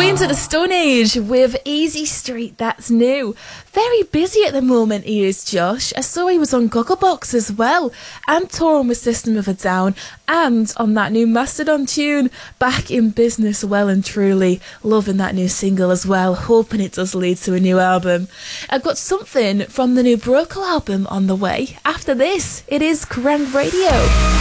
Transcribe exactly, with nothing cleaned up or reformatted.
Queens of the Stone Age with Easy Street, that's new. Very busy at the moment he is, Josh. I saw he was on Gogglebox as well, and touring with System of a Down, and on that new Mastodon tune, back in business well and truly. Loving that new single as well, hoping it does lead to a new album. I've got something from the new Broco album on the way. After this, it is Kerrang Radio.